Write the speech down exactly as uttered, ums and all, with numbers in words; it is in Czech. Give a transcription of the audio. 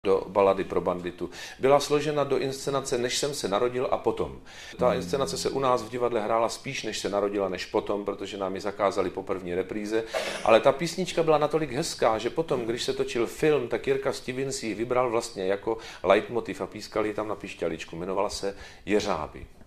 do balady pro banditu. Byla složena do inscenace Než jsem se narodil a potom. Ta inscenace se u nás v divadle hrála spíš Než se narodila, než potom, protože nám ji zakázali po první repríze. Ale ta písnička byla natolik hezká, že potom, když se točil film, tak Jirka Stevens ji vybral vlastně jako leitmotiv a pískal ji tam na pišťaličku. Jmenovala se Jeřáby.